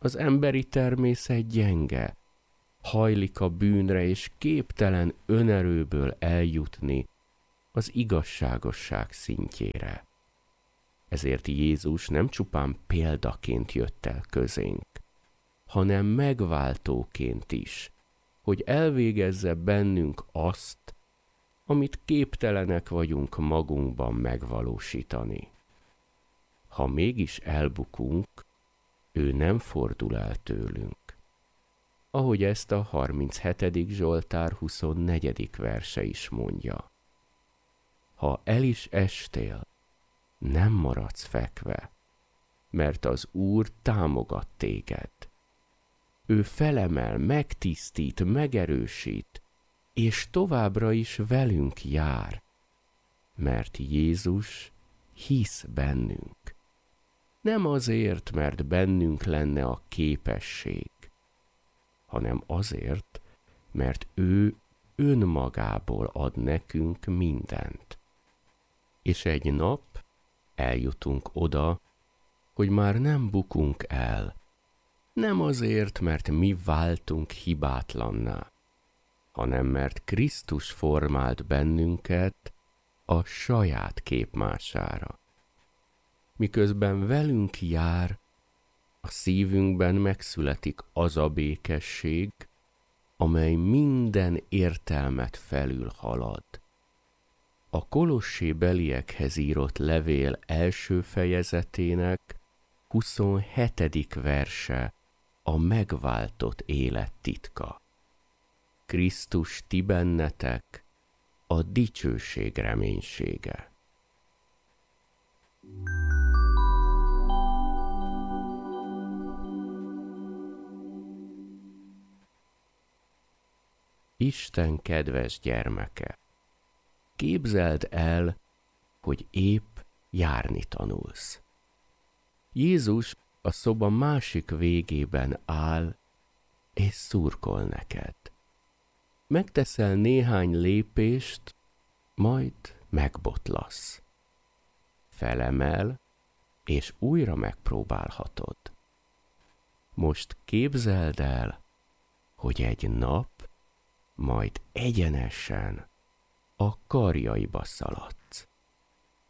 Az emberi természet gyenge, hajlik a bűnre és képtelen önerőből eljutni az igazságosság szintjére. Ezért Jézus nem csupán példaként jött el közénk, hanem megváltóként is, hogy elvégezze bennünk azt, amit képtelenek vagyunk magunkban megvalósítani. Ha mégis elbukunk, ő nem fordul el tőlünk. Ahogy ezt a 37. Zsoltár 24. verse is mondja. Ha el is estél, nem maradsz fekve, mert az Úr támogat téged. Ő felemel, megtisztít, megerősít, és továbbra is velünk jár, mert Jézus hisz bennünk. Nem azért, mert bennünk lenne a képesség, hanem azért, mert ő önmagából ad nekünk mindent. És egy nap eljutunk oda, hogy már nem bukunk el, nem azért, mert mi váltunk hibátlanná, hanem mert Krisztus formált bennünket a saját képmására. Miközben velünk jár, a szívünkben megszületik az a békesség, amely minden értelmet felül halad. A Kolossébeliekhez írott levél első fejezetének 27. verse a megváltott élet titka. Krisztus ti bennetek, a dicsőség reménysége. Isten kedves gyermeke, képzeld el, hogy épp járni tanulsz. Jézus a szoba másik végében áll, és szurkol neked. Megteszel néhány lépést, majd megbotlasz. Felemel, és újra megpróbálhatod. Most képzeld el, hogy egy nap majd egyenesen a karjaiba szaladsz.